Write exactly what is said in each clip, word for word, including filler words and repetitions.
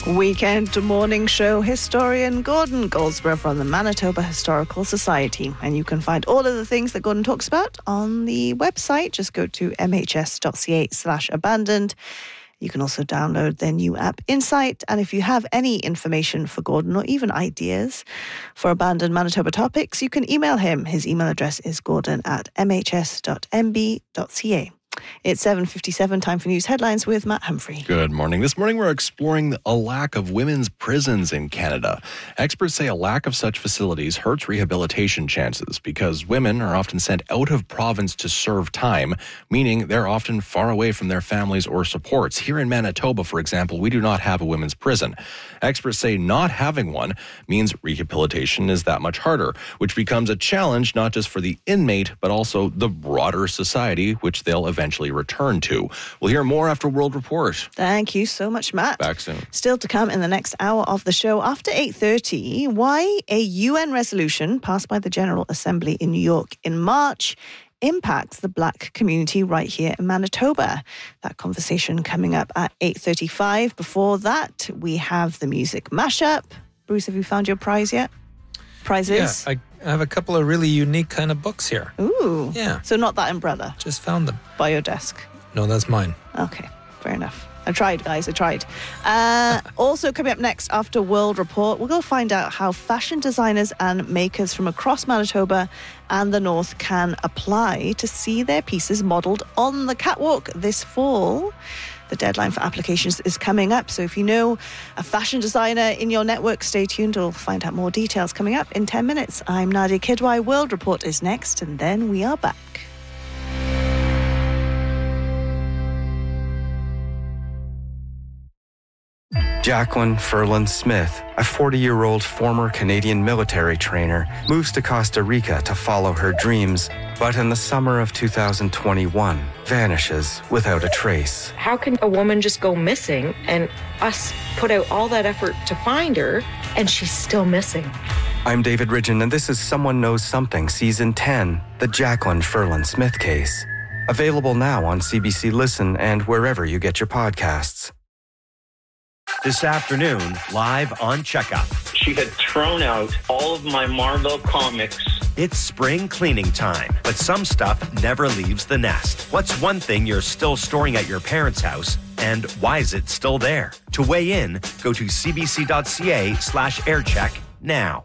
Weekend morning show historian Gordon Goldsborough from the Manitoba Historical Society. And you can find all of the things that Gordon talks about on the website. Just go to mhs.ca slash abandoned. You can also download their new app, Insight. And if you have any information for Gordon or even ideas for abandoned Manitoba topics, you can email him. His email address is gordon at mhs.mb.ca. It's seven fifty-seven, time for news headlines with Matt Humphrey. Good morning. This morning we're exploring a lack of women's prisons in Canada. Experts say a lack of such facilities hurts rehabilitation chances because women are often sent out of province to serve time, meaning they're often far away from their families or supports. Here in Manitoba, for example, we do not have a women's prison. Experts say not having one means rehabilitation is that much harder, which becomes a challenge not just for the inmate, but also the broader society, which they'll eventually return to. We'll hear more after World Report. Thank you so much, Matt. Back soon. Still to come in the next hour of the show. After eight thirty, why a U N resolution passed by the General Assembly in New York in March impacts the Black community right here in Manitoba. That conversation coming up at eight thirty-five. Before that, we have the music mashup. Bruce, have you found your prize yet? Prizes? Yeah, I I have a couple of really unique kind of books here. Ooh. Yeah. So not that umbrella? Just found them. By your desk? No, that's mine. Okay, fair enough. I tried, guys, I tried. Uh, also coming up next after World Report, we'll go find out how fashion designers and makers from across Manitoba and the North can apply to see their pieces modelled on the catwalk this fall. The deadline for applications is coming up, so if you know a fashion designer in your network, stay tuned. We'll find out more details coming up in ten minutes. I'm Nadia Kidwai. World Report is next, and then we are back. Jacqueline Ferland Smith, a forty-year-old former Canadian military trainer, moves to Costa Rica to follow her dreams, but in the summer of two thousand twenty-one, vanishes without a trace. How can a woman just go missing and us put out all that effort to find her and she's still missing? I'm David Ridgen, and this is Someone Knows Something, Season ten, the Jacqueline Ferland Smith case. Available now on C B C Listen and wherever you get your podcasts. This afternoon, live on Checkup. She had thrown out all of my Marvel comics. It's spring cleaning time, but some stuff never leaves the nest. What's one thing you're still storing at your parents' house, and why is it still there? To weigh in, go to cbc.ca slash aircheck now.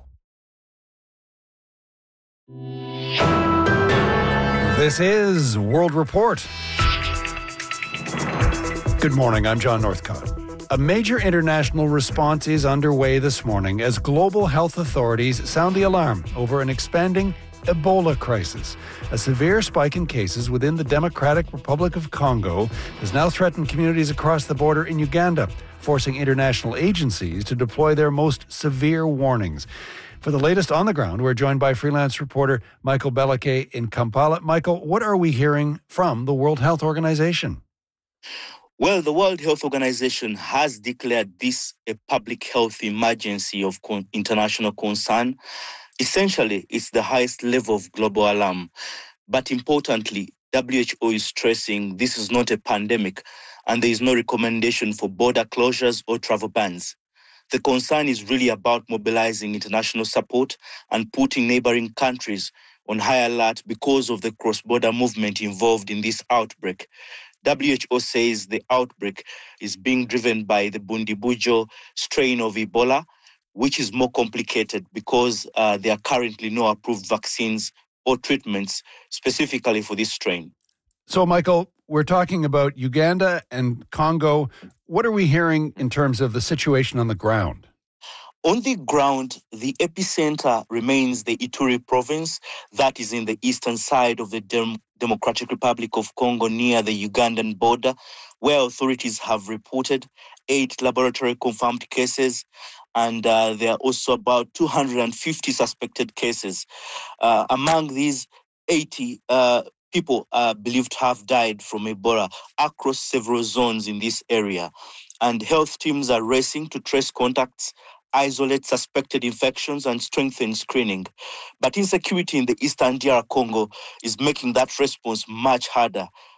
This is World Report. Good morning, I'm John Northcott. A major international response is underway this morning as global health authorities sound the alarm over an expanding Ebola crisis. A severe spike in cases within the Democratic Republic of Congo has now threatened communities across the border in Uganda, forcing international agencies to deploy their most severe warnings. For the latest on the ground, we're joined by freelance reporter Michael Bellake in Kampala. Michael, what are we hearing from the World Health Organization? Well, the World Health Organization has declared this a public health emergency of con- international concern. Essentially, it's the highest level of global alarm. But importantly, W H O is stressing this is not a pandemic and there is no recommendation for border closures or travel bans. The concern is really about mobilizing international support and putting neighboring countries on high alert because of the cross-border movement involved in this outbreak. W H O says the outbreak is being driven by the Bundibugyo strain of Ebola, which is more complicated because uh, there are currently no approved vaccines or treatments specifically for this strain. So, Michael, we're talking about Uganda and Congo. What are we hearing in terms of the situation on the ground? On the ground, the epicenter remains the Ituri province that is in the eastern side of the Dem- Democratic Republic of Congo near the Ugandan border, where authorities have reported eight laboratory-confirmed cases, and uh, there are also about two hundred fifty suspected cases. Uh, among these, eighty uh, people are believed to have died from Ebola across several zones in this area. And health teams are racing to trace contacts, isolate suspected infections, and strengthen screening. But insecurity in the eastern D R Congo is making that response much harder.